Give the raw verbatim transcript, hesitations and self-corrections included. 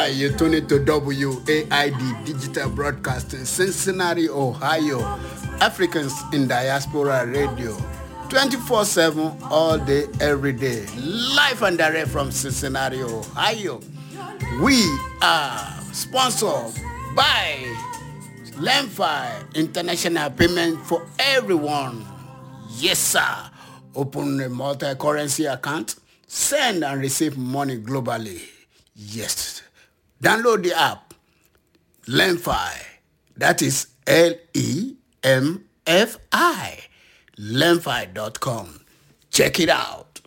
Hi, you're tuning to W A I D Digital Broadcasting, Cincinnati, Ohio. Africans in Diaspora Radio. twenty-four seven, all day, every day. Live and direct from Cincinnati, Ohio. We are sponsored by Lemfi International Payment for Everyone. Yes, sir. Open a multi-currency account. Send and receive money globally. Yes. Download the app. Lemfi. That is L E M F I. Lemfi dot com. Check it out.